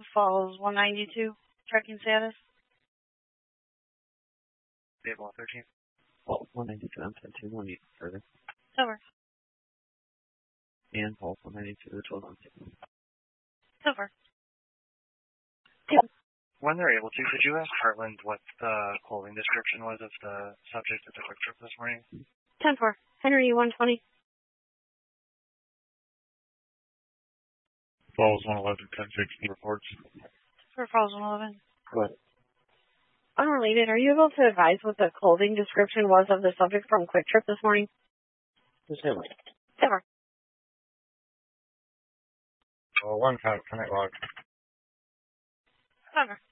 Falls 192. Tracking status. Stable 13. Falls 192, I'm 10-2, we'll need further. Over. And Falls 192, 12 on 6. Over. When they're able to, could you ask Heartland what the clothing description was of the subject at the quick trip this morning? 10-4. Henry 120. Falls 111, 1060 reports. For Falls 111. What? Unrelated, are you able to advise what the clothing description was of the subject from Quick Trip this morning? Just Henry. Over. 1 5, connect log. Over.